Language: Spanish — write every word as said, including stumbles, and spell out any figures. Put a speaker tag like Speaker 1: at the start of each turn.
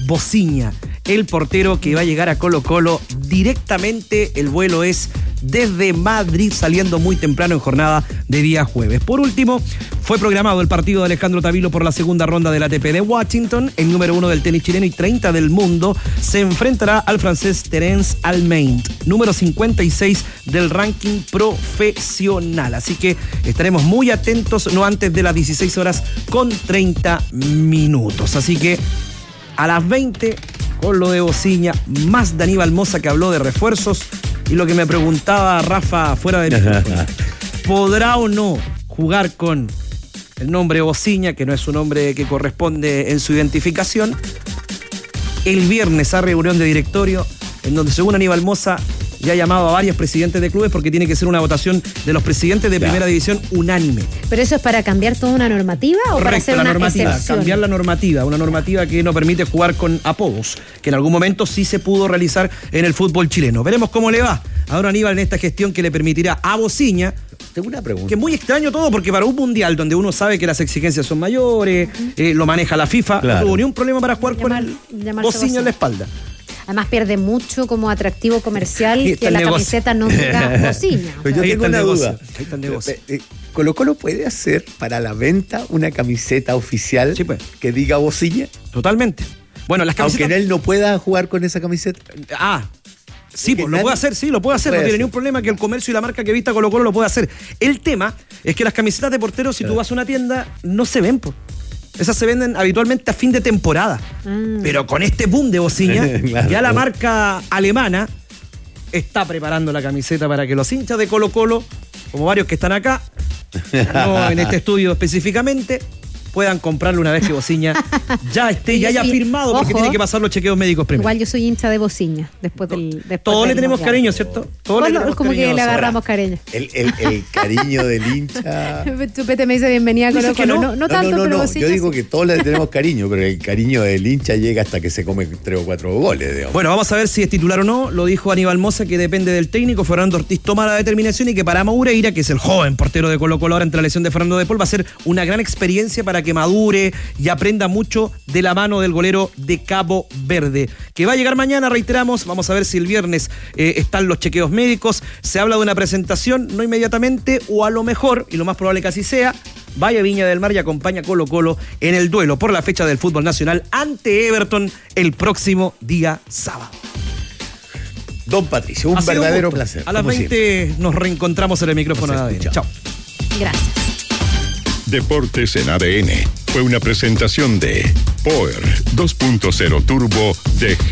Speaker 1: Bociña, el portero que va a llegar a Colo-Colo directamente. El vuelo es desde Madrid, saliendo muy temprano en jornada de día jueves. Por último, fue programado el partido de Alejandro Tavilo por la segunda ronda del A T P de Washington. El número uno del tenis chileno y treinta del mundo se enfrentará al francés Terence Almeida, número cincuenta y seis del ranking profesional. Así que estaremos muy atentos, no antes de las dieciséis horas con treinta minutos. Así que a las veinte, con lo de Bociña, más de Aníbal Mosa, que habló de refuerzos, y lo que me preguntaba Rafa fuera de micrófono, ¿podrá o no jugar con el nombre Bociña, que no es su nombre que corresponde en su identificación? El viernes a reunión de directorio, en donde según Aníbal Mosa ya ha llamado a varios presidentes de clubes, porque tiene que ser una votación de los presidentes de primera división unánime.
Speaker 2: ¿Pero eso es para cambiar toda una normativa o
Speaker 1: Correcto,
Speaker 2: para hacer
Speaker 1: la
Speaker 2: una
Speaker 1: normativa,
Speaker 2: excepción?
Speaker 1: cambiar la normativa, una normativa que no permite jugar con apodos, que en algún momento sí se pudo realizar en el fútbol chileno. Veremos cómo le va a don Aníbal en esta gestión que le permitirá a Bociña.
Speaker 3: Tengo una pregunta.
Speaker 1: Que es muy extraño todo, porque para un mundial donde uno sabe que las exigencias son mayores, uh-huh. eh, lo maneja la FIFA, claro. No tuvo ni un problema para jugar Llamar, con Bociña en la espalda.
Speaker 2: Además pierde mucho como atractivo comercial que la negocio. Camiseta no diga Bociña.
Speaker 3: Pero yo tengo una duda. ¿Colo-Colo puede hacer para la venta una camiseta oficial sí, pues. que diga Bociña?
Speaker 1: Totalmente. Bueno, las camisetas...
Speaker 3: Aunque él no pueda jugar con esa camiseta.
Speaker 1: Ah, sí, pues, lo puede hacer, sí, lo puede hacer. No tiene ningún problema que el comercio y la marca que vista Colo-Colo lo pueda hacer. El tema es que las camisetas de porteros, si claro. tú vas a una tienda, no se ven, pues. Esas se venden habitualmente a fin de temporada. Mm. Pero con este boom de Bociña, claro. ya la marca alemana está preparando la camiseta para que los hinchas de Colo-Colo, como varios que están acá, no en este estudio específicamente, puedan comprarlo una vez que Bociña ya esté, ya haya firmado, porque ojo, tiene que pasar los chequeos médicos primero.
Speaker 2: Igual yo soy hincha de Bociña después del después
Speaker 1: Todos
Speaker 2: del
Speaker 1: le tenemos
Speaker 2: mundial.
Speaker 1: cariño, ¿cierto? Todos
Speaker 2: le
Speaker 1: tenemos
Speaker 2: como
Speaker 1: cariño
Speaker 2: que le agarramos cariño.
Speaker 3: El, el, el cariño del hincha.
Speaker 2: Chupete me dice bienvenida a Colo Colo. No, no, no tanto,
Speaker 3: no, no,
Speaker 2: pero
Speaker 3: no.
Speaker 2: Bociña
Speaker 3: Yo digo
Speaker 2: sí.
Speaker 3: que todos le tenemos cariño, pero el cariño del hincha llega hasta que se come tres o cuatro goles, digamos.
Speaker 1: Bueno, vamos a ver si es titular o no. Lo dijo Aníbal Mosa, que depende del técnico. Fernando Ortiz toma la determinación, y que para Moureira, que es el joven portero de Colo Colo ahora entre la lesión de Fernando de Paul, va a ser una gran experiencia para que madure y aprenda mucho de la mano del golero de Cabo Verde, que va a llegar mañana, reiteramos. Vamos a ver si el viernes eh, están los chequeos médicos. Se habla de una presentación, no inmediatamente, o a lo mejor, y lo más probable que así sea, vaya a Viña del Mar y acompaña a Colo Colo en el duelo por la fecha del fútbol nacional ante Everton el próximo día sábado.
Speaker 3: Don Patricio, un verdadero
Speaker 1: un
Speaker 3: placer.
Speaker 1: A las veinte siempre. Nos reencontramos en el micrófono de A D N. Chao.
Speaker 2: Gracias.
Speaker 4: Deportes en A D N fue una presentación de Power dos punto cero Turbo de G